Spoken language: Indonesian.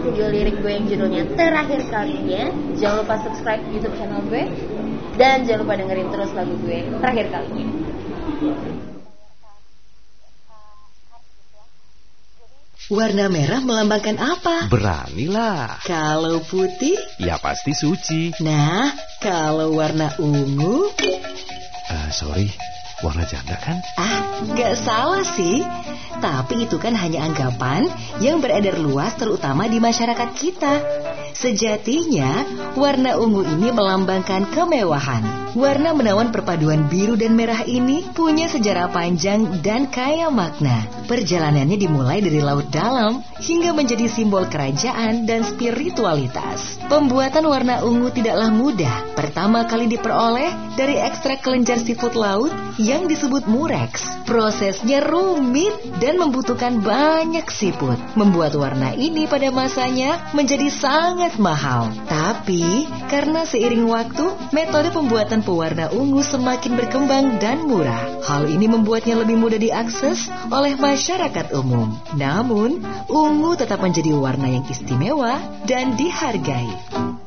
video lirik gue yang judulnya Terakhir Kalinya. Jangan lupa subscribe YouTube channel gue. Dan jangan lupa dengerin terus lagu gue Terakhir Kalinya. Warna merah melambangkan apa? Beranilah. Kalau putih? Ya pasti suci. Nah, kalau warna ungu? Sorry, warna janda kan? Gak salah sih. Tapi itu kan hanya anggapan yang beredar luas terutama di masyarakat kita. Sejatinya, warna ungu ini melambangkan kemewahan. Warna menawan perpaduan biru dan merah ini punya sejarah panjang dan kaya makna. Perjalanannya dimulai dari laut dalam hingga menjadi simbol kerajaan dan spiritualitas. Pembuatan warna ungu tidaklah mudah. Pertama kali diperoleh dari ekstrak kelenjar siput laut yang disebut mureks. Prosesnya rumit dan membutuhkan banyak siput. Membuat warna ini pada masanya menjadi sangat mahal. Tapi karena seiring waktu, metode pembuatan pewarna ungu semakin berkembang dan murah. Hal ini membuatnya lebih mudah diakses oleh masyarakat umum. Namun, ungu tetap menjadi warna yang istimewa dan dihargai.